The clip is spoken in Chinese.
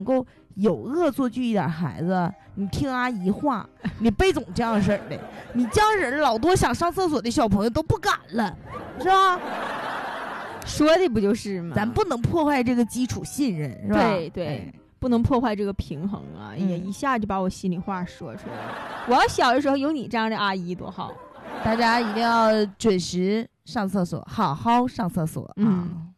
够有恶作剧一点孩子，你听阿姨话，你别总这样式儿的，你这样式儿老多想上厕所的小朋友都不敢了，是吧？ 说的不就是吗？ 咱不能破坏这个基础信任，是吧？ 对对。哎，不能破坏这个平衡啊！也一下就把我心里话说出来了。我要小的时候有你这样的阿姨多好！ 大家一定要准时上厕所，好好上厕所啊！